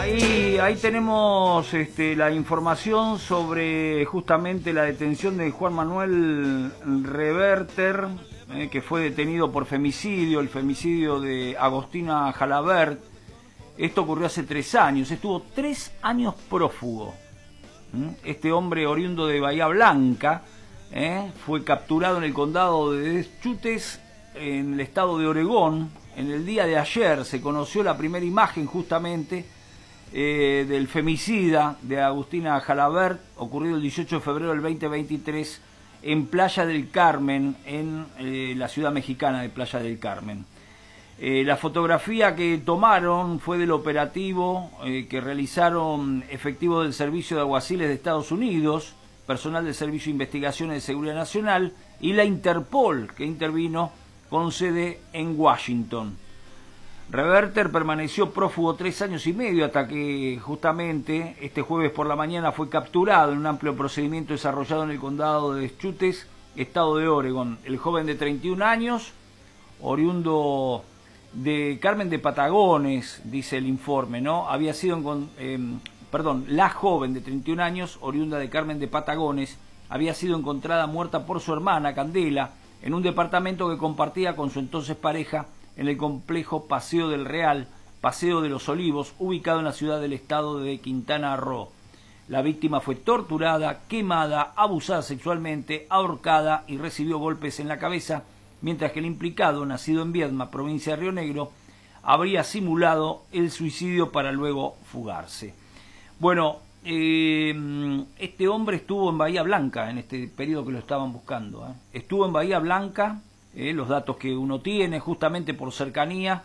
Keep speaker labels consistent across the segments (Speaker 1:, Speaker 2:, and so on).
Speaker 1: ahí tenemos la información sobre justamente la detención de Juan Manuel Reverter, que fue detenido por femicidio, el femicidio de Agustina Jalabert. Esto ocurrió hace 3 años, estuvo 3 años prófugo. Este hombre oriundo de Bahía Blanca fue capturado en el condado de Deschutes, en el estado de Oregón. En el día de ayer se conoció la primera imagen justamente del femicida de Agustina Jalabert, ocurrido el 18 de febrero del 2023 en Playa del Carmen, en la ciudad mexicana de Playa del Carmen. La fotografía que tomaron fue del operativo que realizaron efectivos del Servicio de Alguaciles de Estados Unidos, personal del Servicio de Investigaciones de Seguridad Nacional y la Interpol, que intervino con sede en Washington. Reverter permaneció prófugo 3 años y medio hasta que justamente este jueves por la mañana fue capturado en un amplio procedimiento desarrollado en el condado de Deschutes, estado de Oregón. El joven de 31 años, oriundo de Carmen de Patagones, dice el informe, ¿no? Había sido, la joven de 31 años, oriunda de Carmen de Patagones, había sido encontrada muerta por su hermana, Candela, en un departamento que compartía con su entonces pareja en el complejo Paseo del Real, Paseo de los Olivos, ubicado en la ciudad del estado de Quintana Roo. La víctima fue torturada, quemada, abusada sexualmente, ahorcada y recibió golpes en la cabeza, mientras que el implicado, nacido en Viedma, provincia de Río Negro, habría simulado el suicidio para luego fugarse. Bueno, este hombre estuvo en Bahía Blanca en este periodo que lo estaban buscando. Estuvo en Bahía Blanca, los datos que uno tiene, justamente por cercanía.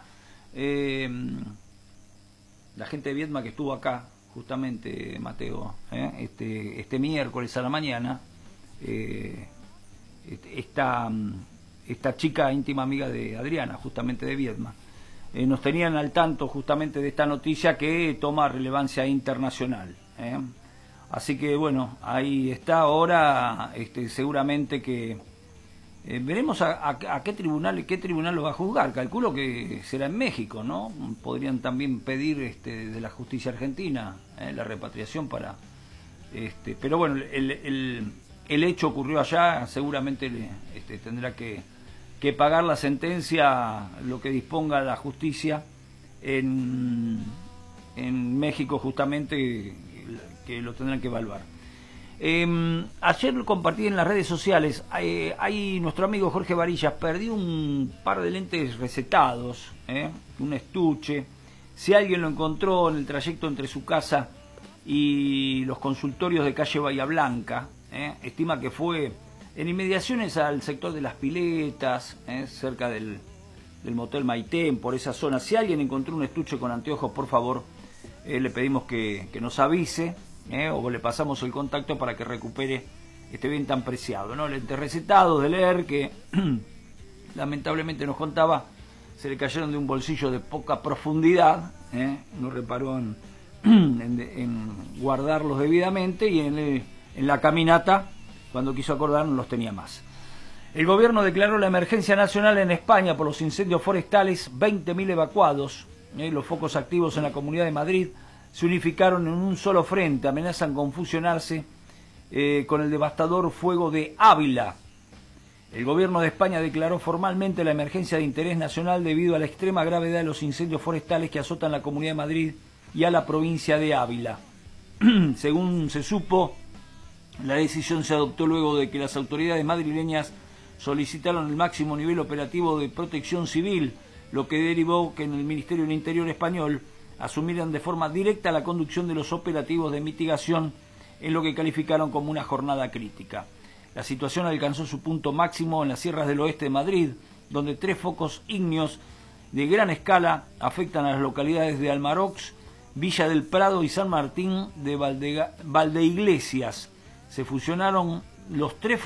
Speaker 1: La gente de Viedma que estuvo acá, justamente, Mateo, este miércoles a la mañana, esta chica íntima amiga de Adriana, justamente de Viedma, nos tenían al tanto justamente de esta noticia que toma relevancia internacional. Así que bueno, ahí está ahora, seguramente que veremos a qué tribunal lo va a juzgar. Calculo que será en México, ¿no? Podrían también pedir de la justicia argentina la repatriación para pero bueno, el hecho ocurrió allá, seguramente tendrá que pagar la sentencia, lo que disponga la justicia en México, justamente, que lo tendrán que evaluar. Ayer lo compartí en las redes sociales. Hay nuestro amigo Jorge Varillas perdió un par de lentes recetados, un estuche. Si alguien lo encontró en el trayecto entre su casa y los consultorios de calle Bahía Blanca, estima que fue en inmediaciones al sector de las piletas, cerca del motel Maitén, por esa zona. Si alguien encontró un estuche con anteojos, por favor, le pedimos que nos avise, o le pasamos el contacto para que recupere este bien tan preciado, ¿no? Lentes recetados de leer que lamentablemente nos contaba se le cayeron de un bolsillo de poca profundidad, no reparó en guardarlos debidamente y en la caminata, cuando quiso acordar, no los tenía más. El gobierno declaró la emergencia nacional en España por los incendios forestales, 20.000 evacuados. Los focos activos en la Comunidad de Madrid se unificaron en un solo frente, amenazan con fusionarse con el devastador fuego de Ávila. El gobierno de España declaró formalmente la emergencia de interés nacional debido a la extrema gravedad de los incendios forestales que azotan la Comunidad de Madrid y a la provincia de Ávila. Según se supo, la decisión se adoptó luego de que las autoridades madrileñas solicitaron el máximo nivel operativo de protección civil, lo que derivó que en el Ministerio del Interior español asumieran de forma directa la conducción de los operativos de mitigación en lo que calificaron como una jornada crítica. La situación alcanzó su punto máximo en las sierras del oeste de Madrid, donde 3 focos ígneos de gran escala afectan a las localidades de Almarox, Villa del Prado y San Martín de Valdeiglesias. Se fusionaron los 3